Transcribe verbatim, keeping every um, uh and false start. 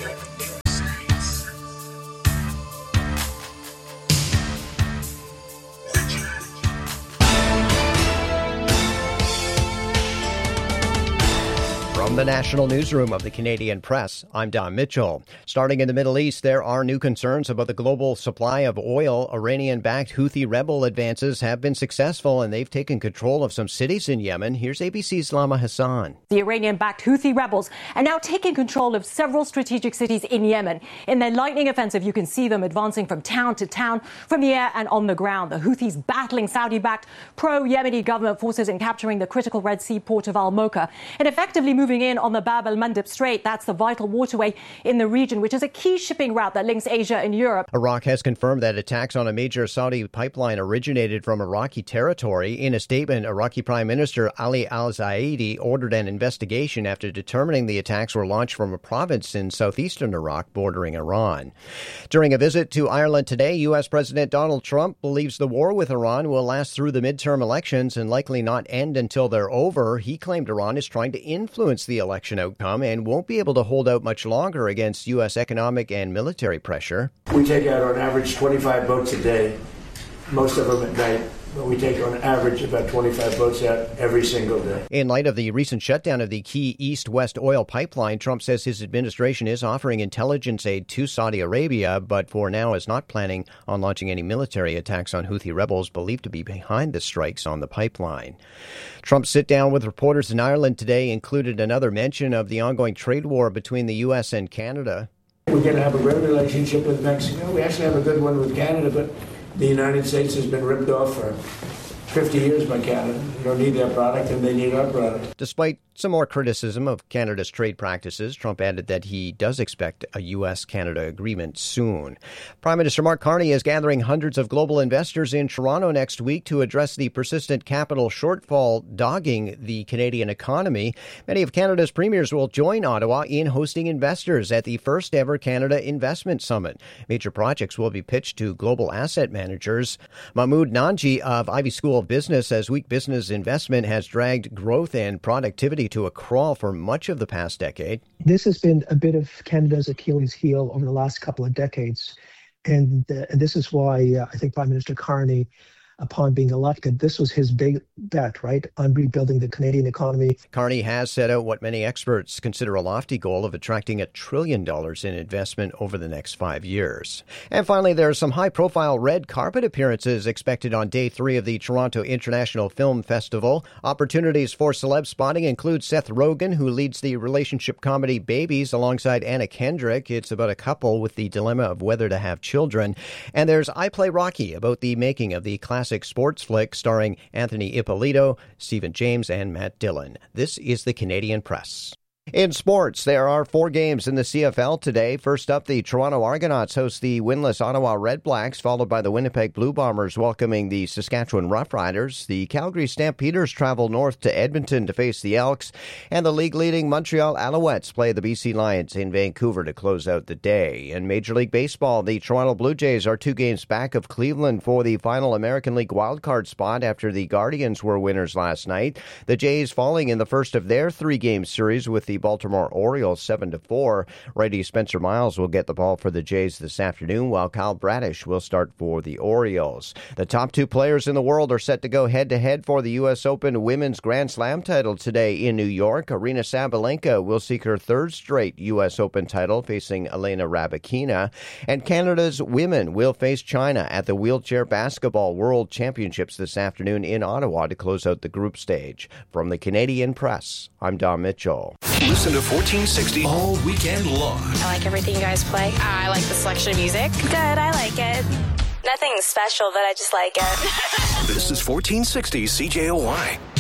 From the National Newsroom of the Canadian Press, I'm Don Mitchell. Starting in the Middle East, there are new concerns about the global supply of oil. Iranian-backed Houthi rebel advances have been successful, and they've taken control of some cities in Yemen. Here's A B C's Lama Hassan. The Iranian-backed Houthi rebels are now taking control of several strategic cities in Yemen. In their lightning offensive, you can see them advancing from town to town, from the air and on the ground. The Houthis battling Saudi-backed pro-Yemeni government forces and capturing the critical Red Sea port of Al-Mocha and effectively moving in on the Bab el-Mandeb Strait. That's the vital waterway in the region, which is a key shipping route that links Asia and Europe. Iraq has confirmed that attacks on a major Saudi pipeline originated from Iraqi territory. In a statement, Iraqi Prime Minister Ali al-Zaidi ordered an investigation after determining the attacks were launched from a province in southeastern Iraq bordering Iran. During a visit to Ireland today, U S. President Donald Trump believes the war with Iran will last through the midterm elections and likely not end until they're over. He claimed Iran is trying to influence the election outcome and won't be able to hold out much longer against U S economic and military pressure. We take out on average twenty-five boats a day, most of them at night. But we take on average about twenty-five boats out every single day. In light of the recent shutdown of the key east-west oil pipeline, Trump says his administration is offering intelligence aid to Saudi Arabia, but for now is not planning on launching any military attacks on Houthi rebels believed to be behind the strikes on the pipeline. Trump's sit-down with reporters in Ireland today included another mention of the ongoing trade war between the U S and Canada. We're going to have a great relationship with Mexico. We actually have a good one with Canada, but the United States has been ripped off for fifty years by Canada. We don't need their product, and they need our product. Despite some more criticism of Canada's trade practices, Trump added that he does expect a U S Canada agreement soon. Prime Minister Mark Carney is gathering hundreds of global investors in Toronto next week to address the persistent capital shortfall dogging the Canadian economy. Many of Canada's premiers will join Ottawa in hosting investors at the first ever Canada Investment Summit. Major projects will be pitched to global asset managers. Mahmoud Nanji of Ivy School of Business says weak business investment has dragged growth and productivity to a crawl for much of the past decade. This has been a bit of Canada's Achilles heel over the last couple of decades. And, uh, and this is why uh, I think Prime Minister Carney, upon being elected, this was his big bet, right, on rebuilding the Canadian economy. Carney has set out what many experts consider a lofty goal of attracting a trillion dollars in investment over the next five years. And finally, there are some high-profile red carpet appearances expected on day three of the Toronto International Film Festival. Opportunities for celeb spotting include Seth Rogen, who leads the relationship comedy Babies alongside Anna Kendrick. It's about a couple with the dilemma of whether to have children. And there's I Play Rocky, about the making of the classic sports flick starring Anthony Ippolito, Stephen James, and Matt Dillon. This is the Canadian Press. In sports, there are four games in the C F L today. First up, the Toronto Argonauts host the winless Ottawa Redblacks, followed by the Winnipeg Blue Bombers welcoming the Saskatchewan Roughriders. The Calgary Stampeders travel north to Edmonton to face the Elks, and the league-leading Montreal Alouettes play the B C Lions in Vancouver to close out the day. In Major League Baseball, the Toronto Blue Jays are two games back of Cleveland for the final American League wildcard spot after the Guardians were winners last night. The Jays falling in the first of their three-game series with the Baltimore Orioles seven to four. Righty Spencer Miles will get the ball for the Jays this afternoon, while Kyle Bradish will start for the Orioles. The top two players in the world are set to go head-to-head for the U S Open Women's Grand Slam title today in New York. Aryna Sabalenka will seek her third straight U S Open title, facing Elena Rybakina. And Canada's women will face China at the Wheelchair Basketball World Championships this afternoon in Ottawa to close out the group stage. From the Canadian Press, I'm Don Mitchell. Listen to fourteen sixty all weekend long. I like everything you guys play. Uh, I like the selection of music. Good, I like it. Nothing special, but I just like it. This is fourteen sixty C J O Y.